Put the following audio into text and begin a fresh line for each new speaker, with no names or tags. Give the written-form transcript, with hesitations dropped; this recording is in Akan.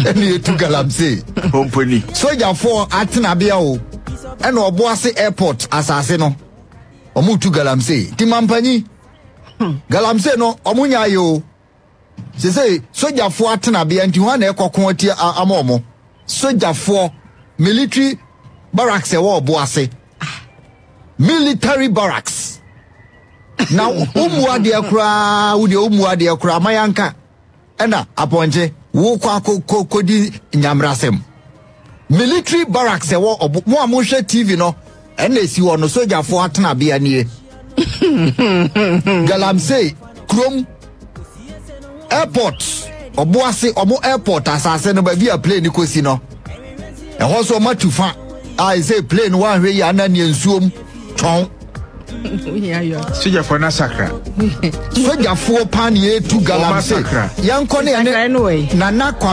Any to Galamsey.
Company.
Soja for Atinabiao. And Obuasi Airport, Assassino. Omu to Galamsey. Timampani. Galamsey no, Omunya yo. She say, Soja for Atinabia and Tijuana Cocontia Amomo. Soja for military barracks a war Boase. Military barracks. Now, Umwadia Kra, Umwadia Kra, Mayanka. Ena, Aponje, Wokwa Kodi Nyamrasem. Military barracks a war of Moamusha TV no, and they see one soldier for Atana Bianie. Galamsey, Krum, airport, Obuasi, Omo airport, as I said, by via plane, Nicosino. And also much to find. I say plane one way, and then you zoom, Chong.
Soja for Nasakra.
Soja for Panye to Galamsey. Young Connie and Nana.